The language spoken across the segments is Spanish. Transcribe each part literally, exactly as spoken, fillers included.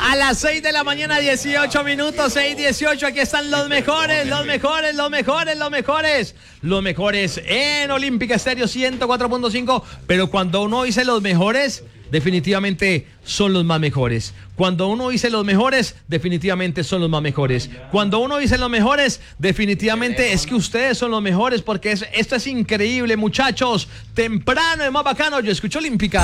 A las seis de la mañana, dieciocho minutos, seis dieciocho, aquí están los mejores, los mejores, los mejores, los mejores. Los mejores en Olímpica Estéreo ciento cuatro punto cinco, pero cuando uno dice los mejores, definitivamente son los más mejores. Cuando uno dice los mejores, definitivamente son los más mejores. Cuando uno dice los mejores, definitivamente es que ustedes son los mejores, porque es, esto es increíble, muchachos. Temprano es más bacano. Yo escucho Olímpica.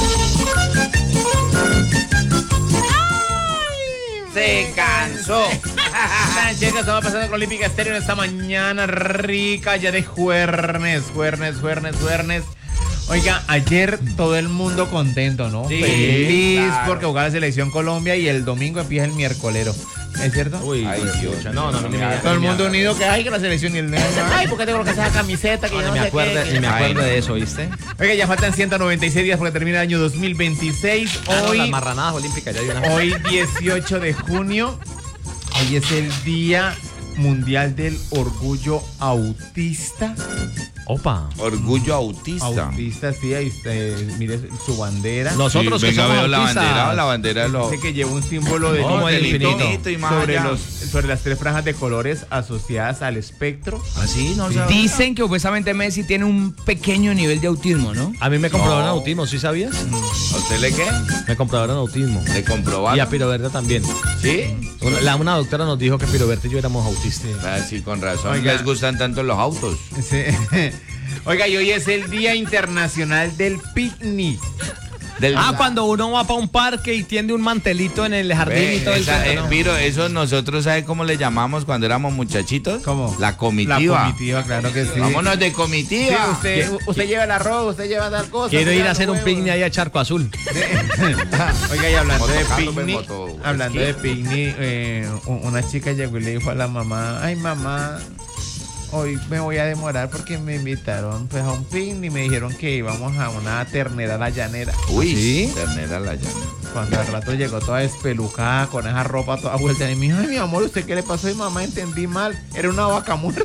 Se cansó. Chicas, estamos pasando con Olímpica Estéreo en esta mañana rica ya de jueves, jueves, jueves, jueves. Oiga, ayer todo el mundo contento, ¿no? Sí, feliz claro, porque jugaba la Selección Colombia y el domingo empieza el miércolero. ¿Es cierto? Uy, ay, Dios. No, no, no, no, todo el mundo unido que hay que la selección y el ay, ¿por qué tengo que hacer esa camiseta? Que no, yo no ni me sé acuerdo, qué. ni me acuerdo Ay, de eso, ¿viste? Oiga, ya faltan ciento noventa y seis días porque termina el año dos mil veintiséis. Ah, no, Hoy, las marranadas olímpicas ya de una vez. hoy dieciocho de junio, hoy es el Día Mundial del Orgullo Autista. Opa. Orgullo autista. Autista, sí, ahí eh, mire su bandera. Nosotros Sí, que venga, somos veo la autistas. bandera, la bandera de los... Dice que lleva un símbolo de Oh, el infinito, infinito. y más sobre, allá. los, sobre las tres franjas de colores asociadas al espectro. Así, no sabes. Dicen que supuestamente Messi tiene un pequeño nivel de autismo, ¿no? A mí me comprobaron No. autismo, ¿sí sabías? ¿A usted le qué? Me comprobaron autismo. ¿Le comprobaron? Y a Piro Verde también. ¿Sí? Una, la, una doctora nos dijo que Piro Verde y yo éramos autistas. Ah, sí, con razón. Oiga. Les gustan tanto los autos. Sí. Oiga, y hoy es el Día Internacional del Picnic. Del... Ah, cuando uno va para un parque y tiende un mantelito en el jardín Ve, y todo el esa, cuento, eh, ¿no? Piro, eso nosotros, ¿sabe cómo le llamamos cuando éramos muchachitos? ¿Cómo? La comitiva. La comitiva, claro que sí. Vámonos de Sí, comitiva. usted, usted lleva el arroz, usted lleva tal cosa. Quiero usted ir lleva a hacer los un huevos. picnic ahí a Charco Azul. Oiga, y hablando de Motocando, picnic, moto- hablando esquí. de picnic, eh, u- una chica llegó y le dijo a la mamá, ay mamá, hoy me voy a demorar porque me invitaron pues a un picnic, me dijeron que íbamos a una ternera a la llanera. Uy, ¿Sí? ternera la llana. Cuando al rato llegó toda despelucada, con esa ropa toda vuelta, y me dijo, ay mi amor, ¿usted qué le pasó? Y mamá, entendí mal, era una vaca muerta.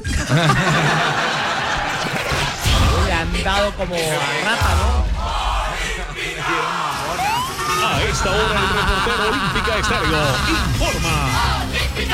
Le han dado como rata, ¿no? A esta hora el reportero Olímpica Estéreo informa.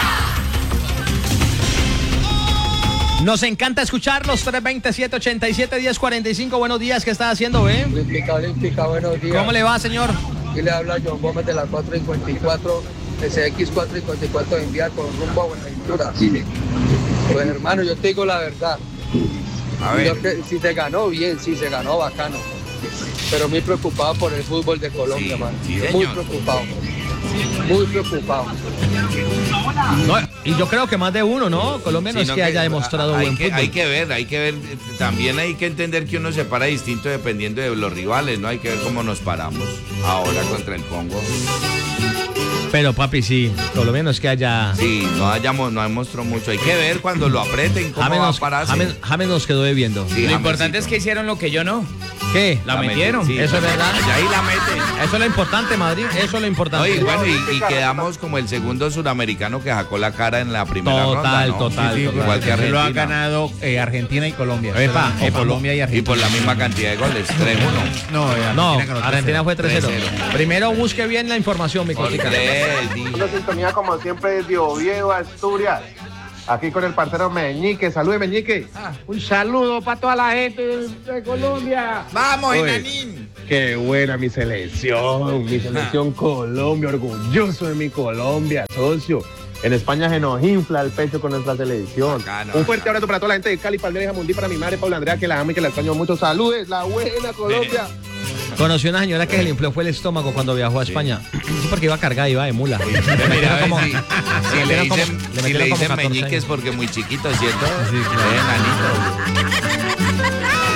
Nos encanta escucharlos. tres veintisiete, ochenta y siete, diez cuarenta y cinco. Buenos días, ¿qué está haciendo, eh? Olímpica, Olímpica, buenos días. ¿Cómo le va, señor? Aquí le habla John Gómez de la cuatro cincuenta y cuatro, S X cuatro cincuenta y cuatro de enviar con rumbo a Buenaventura. Pues hermano, yo te digo la verdad. A ver. Yo que- si se ganó, bien, sí, se ganó, bacano. Pero muy preocupado por el fútbol de Colombia, Sí, mano. sí, Muy señor. preocupado. Muy preocupado. No, y yo creo que más de uno, ¿no? Colombia no es Sino que haya demostrado hay buen que, fútbol. hay que ver, hay que ver, eh, también hay que entender que uno se para distinto dependiendo de los rivales, ¿no? Hay que ver cómo nos paramos ahora contra el Congo. Pero papi, sí, Colombia no es que haya... Sí, no hayamos, no demostró mucho. Hay que ver cuando lo aprieten cómo James va a nos, pararse. James- James nos quedó debiendo. Sí, Lo Jamesito. importante es que hicieron lo que yo no. ¿Qué? La metieron. Sí, Eso es la- verdad. Y ahí la meten. Eso es lo importante, Madrid. Eso es lo importante. Oye, bueno, y, y quedamos como el segundo suramericano que sacó la cara en la primera Total, ronda, ¿no? total, Sí, total. Igual que Lo Argentina. han ganado eh, Argentina y Colombia. Epa, o epa, Colombia y Y Argentina. por la misma cantidad de goles, tres uno. No, eh, No, ganó Argentina fue tres cero. tres cero. Primero busque bien la información, mi Por cosita. tres, sí. Una sintonía como siempre desde Oviedo, Asturias. Aquí con el parcero Meñique. Salude, Meñique. Un saludo para toda la gente de, de Colombia. ¡Vamos, Oye, Enanín! Qué buena mi selección. Mi selección Colombia. Orgulloso de mi Colombia, socio. En España se nos infla el pecho con nuestra selección. Bacano, Un fuerte bacano. abrazo para toda la gente de Cali, Palmera y Jamundí, para mi madre Paula Andrea, que la amo y que la extraño mucho. Saludes, la buena Colombia. Conocí una señora que se le infló fue el estómago cuando viajó a España. Sí, porque iba cargada, iba de mula. Le Mira, metieron a ver como- si, si le metieron como- dicen, le si metieron le como dicen catorce meñique es años. porque muy chiquito, ¿cierto? Sí, claro. Eh, enanito.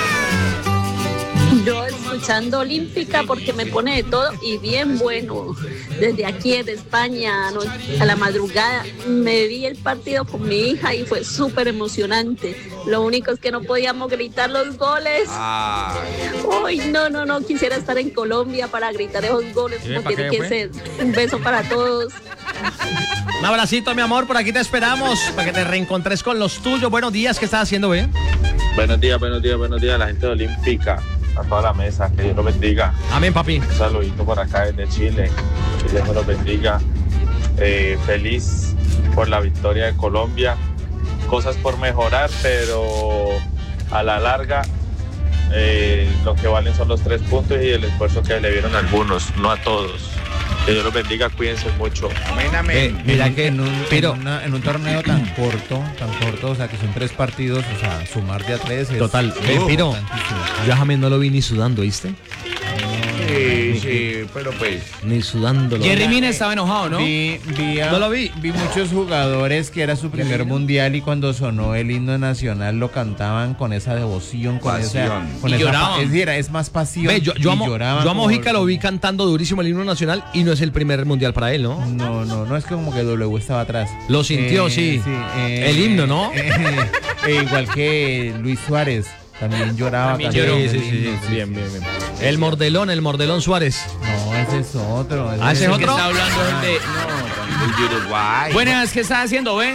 Yo escuchando Olímpica porque me pone de todo y bien bueno. Desde aquí, desde España, ano- a la madrugada, me vi el partido con mi hija y fue súper emocionante. Lo único es que no podíamos gritar los goles. Ay, Uy, no, no, no, quisiera estar en Colombia para gritar esos goles ¿Y como para tiene qué que fue? ser. Un beso para todos. Un abracito, mi amor, por aquí te esperamos para que te reencontres con los tuyos. Buenos días, ¿qué estás haciendo, eh? Buenos días, buenos días, buenos días a la gente de Olímpica, a toda la mesa, que Dios los bendiga. Amén, papi. Un saludito por acá desde Chile, que Dios me los bendiga. eh, feliz por la victoria de Colombia. Cosas por mejorar, pero a la larga eh, lo que valen son los tres puntos y el esfuerzo que le dieron a algunos, no a todos. Que Dios los bendiga, cuídense mucho. Amén, amén. Eh, mira en, que- en un, pero- en, una- en un torneo tan corto, tan corto, o sea, que son tres partidos, o sea, sumar de a tres es Total, eh, Piro, importantísimo. yo a James no lo vi ni sudando, ¿viste? Sí, sí, pero pues. Ni sudando. lo Jerry vi. Mina estaba enojado, ¿no? Vi, vi, a- No lo vi. vi muchos jugadores que era su primer mundial y cuando sonó el himno nacional lo cantaban con esa devoción, con Pasión. esa, con Y esa lloraban. pa- es decir, es más pasión. Ve, yo, yo y amo, lloraban yo a como- Mojica lo vi cantando durísimo el himno nacional y no es el primer mundial para él, ¿no? No, no, no es que como que W estaba atrás. Lo sintió, sí. eh, El himno, ¿no? eh, eh, igual que Luis Suárez, también lloraba. También cantando lloró. el Sí, sí, sí, himno, bien, bien, bien. El mordelón, el mordelón Suárez. No, ese es otro. Ah, ¿ese es El que otro? está hablando es el de... El de Uruguay. Buenas, ¿qué estás haciendo, ve?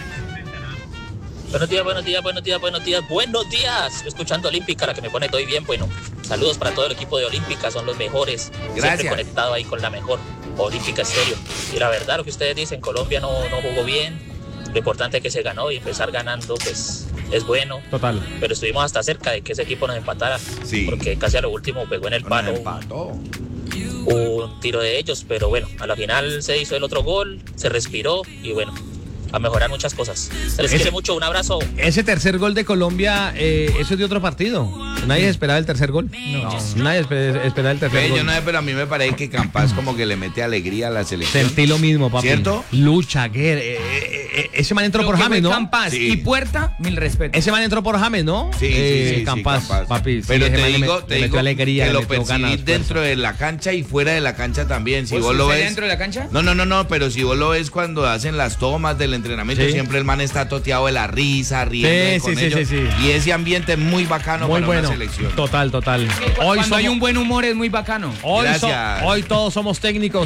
Buenos días, buenos días, buenos días, buenos días, buenos días. Escuchando Olímpica, la que me pone todo bien, bueno. Saludos para todo el equipo de Olímpica, son los mejores. Gracias. Siempre conectado ahí con la mejor Olímpica Estéreo. Y la verdad, lo que ustedes dicen, Colombia no, no jugó bien. Lo importante es que se ganó y empezar ganando, pues es bueno. Total. Pero estuvimos hasta cerca de que ese equipo nos empatara. Sí. Porque casi a lo último pegó en el Nos palo empató. un tiro de ellos. Pero bueno, a la final se hizo el otro gol, se respiró y bueno, a mejorar muchas cosas. Se les Ese- quiere mucho, un abrazo. Ese tercer gol de Colombia, eh, eso es de otro partido. Nadie esperaba el tercer gol. No. Nadie espe- esperaba el tercer Ve, gol. yo no sé, pero a mí me parece que Campas como que le mete alegría a la selección. Sentí lo mismo, papi. ¿Cierto? Lucha, Guer, eh, eh, eh, ese man entró Lo por que James, fue ¿no? Campas Sí. y Puerta, mil respetos. Ese man entró por James, ¿no? Sí, sí, Eh, sí, sí, Campas, Campas. papi. sí, Pero ese te man le digo, met- te le metió digo alegría, que le lo metió percibís ganas, dentro de la cancha y fuera de la cancha también. Si ¿Vos vos lo usted ves. dentro de la cancha? No, no, no, no, pero si vos lo ves cuando hacen las tomas del entrenamiento, Sí. siempre el man está toteado de la risa, riendo Sí, con sí, sí, ellos. sí, sí. Y ese ambiente es muy bacano Muy para bueno. una selección. Total, total. Hoy, Cuando somos- hay un buen humor es muy bacano. hoy, so- Gracias. hoy todos somos técnicos.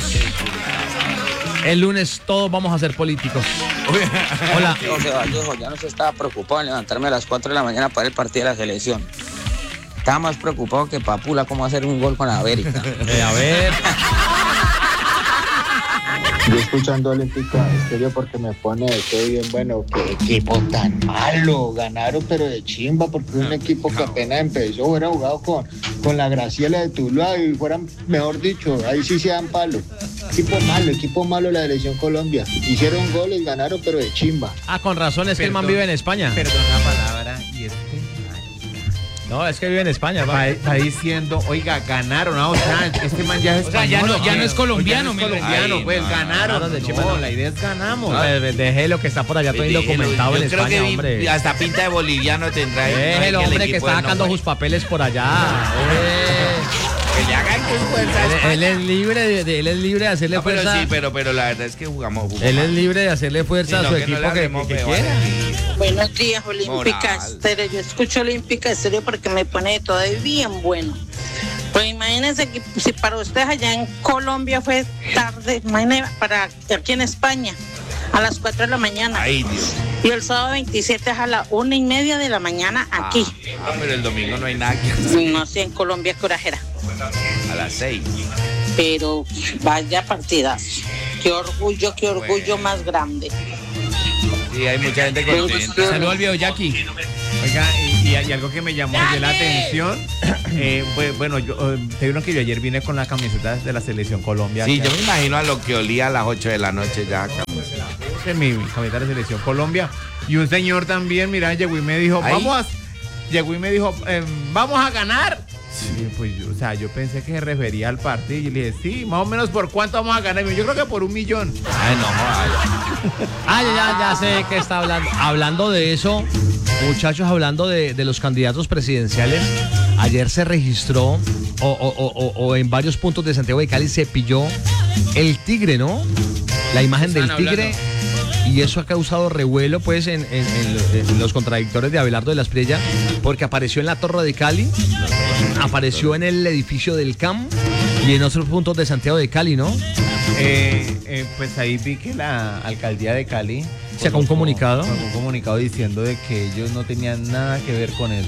El lunes todos vamos a ser políticos. Hola. Yo, Ceballos, ya no se estaba preocupado en levantarme a las cuatro de la mañana para el partido de la selección. Estaba más preocupado que Papula cómo hacer un gol con América. Eh, a ver. Yo escuchando Olímpica Estéreo porque me pone de todo bien, bueno, qué equipo tan malo, ganaron pero de chimba porque un equipo que apenas empezó, hubiera jugado con, con la Graciela de Tuluá y fueran, mejor dicho, ahí sí se dan palo. Equipo malo, equipo malo la selección Colombia. Hicieron goles, ganaron pero de chimba. Ah, con razón, es que el man Perdón. vive en España. Perdón la palabra, y es que No, es que vive en España, va, va. va diciendo, oiga, ganaron, ah, o sea, este man ya es O sea, ya español, no- ya no es o colombiano, ya no es mire. colombiano, Ay, pues no, ganaron. ganaron de No, chimba, no. la idea es ganamos. No, eh, deje lo que está por allá todo indocumentado Yo en creo España, que vi- hombre. hasta pinta de boliviano tendrá. Deje el hombre que está sacando sus papeles por allá. Eh. Que le hagan sus fuerzas. Él, él es libre de, de- él es libre de hacerle No, pero fuerza. sí, pero, pero la verdad es que jugamos. jugamos Él es mal. libre de hacerle fuerza Sino a su que no equipo le que, hacemos que- que feo a quiera. él. Buenos días, Olímpica Moral. Estéreo. Yo escucho Olímpica Estéreo porque me pone de todo y bien bueno. Pues imagínense que si para ustedes allá en Colombia fue tarde, imagínense para aquí en España a las cuatro de la mañana. Ay, Dios. Y el sábado veintisiete es a la una y media de la mañana aquí. Ah, pero el domingo no hay nada que hacer. No sé en Colombia qué hora era. A las seis. Pero vaya partidas. Qué orgullo, qué orgullo más grande. Sí, hay mucha gente contenta. Saludos al viejo Jackie. Oiga, y, y- y algo que me llamó de la atención, eh, pues, bueno, yo, eh, te vieron que yo ayer vine con la camiseta de la selección Colombia. Sí, que- yo me imagino a lo que olía a las ocho de la noche ya. de mi camiseta de la selección Colombia. Y un señor también, mira, llegó y me dijo, Ahí. vamos a, llegó y me dijo, em, vamos a ganar. Y pues yo, o sea, yo pensé que se refería al partido y le dije, sí, más o menos por cuánto vamos a ganar. Y me dijo, yo creo que por un millón. Ay, no, joder. Ah, ya, ya, ya sé que está hablando. Hablando de eso, muchachos, hablando de, de los candidatos presidenciales, ayer se registró, o, o- o- o- o en varios puntos de Santiago de Cali se pilló el tigre, ¿no? La imagen del Están tigre. Y eso ha causado revuelo, pues, en, en- en- en los contradictores de Abelardo de la Espriella, porque apareció en la Torre de Cali, apareció en el edificio del C A M y en otros puntos de Santiago de Cali, ¿no? Eh, eh, pues ahí vi que la alcaldía de Cali Sacó un comunicado. sacó un comunicado diciendo de que ellos no tenían nada que ver con eso.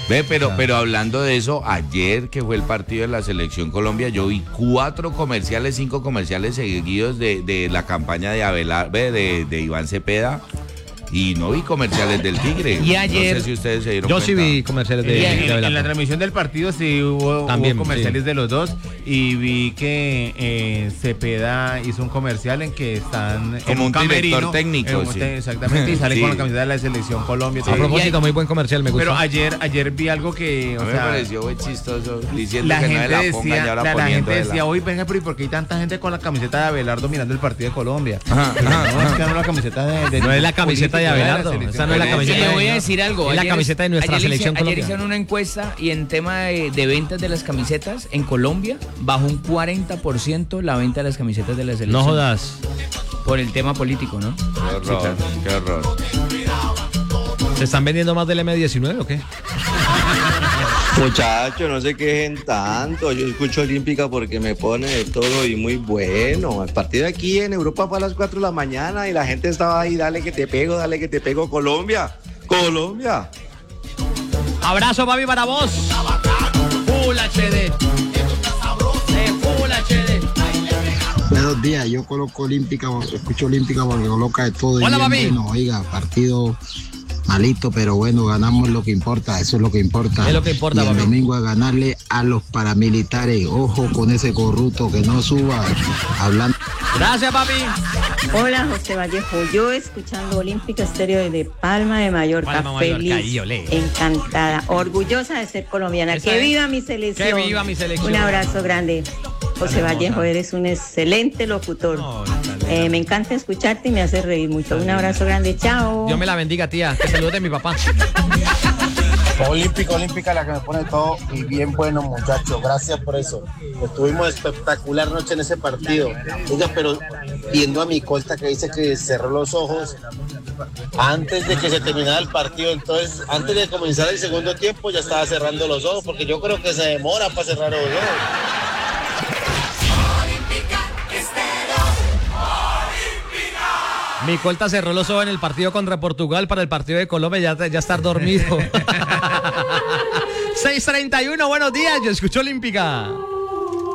Ve, pero, pero hablando de eso, ayer que fue el partido de la Selección Colombia, yo vi cuatro comerciales, cinco comerciales seguidos de, de la campaña de Abelar, ve, de, de Iván Cepeda. Y no vi comerciales del Tigre. Y ayer, no sé si ustedes se dieron yo cuenta. sí vi comerciales de, Y de en, en Abelardo. la transmisión del partido sí hubo, También, hubo comerciales sí. de los dos y vi que eh, Cepeda hizo un comercial en que están en Como un director camerino, técnico, en un sí. te- exactamente, y salen Sí. con la camiseta de la selección Colombia. A propósito, muy buen comercial, me gustó. Pero ayer, ayer vi algo que, A o mí me sea, pareció muy chistoso diciendo la que gente no se la pongan decía, y ahora la, la gente poniéndosela. decía, hoy venga, pero ¿y por qué hay tanta gente con la camiseta de Abelardo mirando el partido de Colombia? Ajá, Pero ajá, no, ajá. es que no la camiseta de, de No es la camiseta de político, Abelardo, la selección esa no es la Colombia. camiseta Le de- voy a decir algo. Es la ayer- camiseta de nuestra ayer selección hice- Ayer Colombia. hicieron una encuesta y en tema de, de ventas de las camisetas en Colombia bajó un cuarenta por ciento la venta de las camisetas de la selección. No jodas. Por el tema político, ¿no? Qué horror, qué horror. ¿Se están vendiendo más del eme diecinueve o qué? Muchachos, no se quejen tanto. Yo escucho Olímpica porque me pone de todo y muy bueno. El partido aquí en Europa fue a las cuatro de la mañana y la gente estaba ahí, dale que te pego, dale que te pego, Colombia. Colombia. Abrazo, papi, para vos. Full H D. Eh, Full H D. Buenos días, yo coloco Olímpica, escucho Olímpica porque coloca de todo. y Hola, bien papi. bueno. Oiga, partido malito, pero bueno, ganamos lo que importa, eso es lo que importa. Es lo que importa, y el papi. domingo a ganarle a los paramilitares. Ojo con ese corrupto que no suba. Hablando. Gracias, papi. Hola, José Vallejo. Yo escuchando Olímpica Estéreo desde Palma de Mallorca, Palma de Mallorca, feliz, ahí, olé. encantada, orgullosa de ser colombiana. Esa Que es. viva mi selección. Que viva mi selección. Un abrazo grande. José Hermosa. Vallejo, eres un excelente locutor. No, Natalia. Eh, me encanta escucharte y me hace reír mucho. Un abrazo grande, chao. Dios me la bendiga, tía. Te saludos de mi papá. Olímpica, Olímpica, la que me pone todo y bien bueno, muchachos. Gracias por eso. Estuvimos espectacular noche en ese partido. Oiga, pero viendo a mi colta que dice que cerró los ojos antes de que se terminara el partido, entonces antes de comenzar el segundo tiempo ya estaba cerrando los ojos, porque yo creo que se demora para cerrar los ojos. Mi colta cerró los ojos en el partido contra Portugal para el partido de Colombia. Ya, ya estar dormido. seis treinta y uno, buenos días. Yo escucho Olímpica.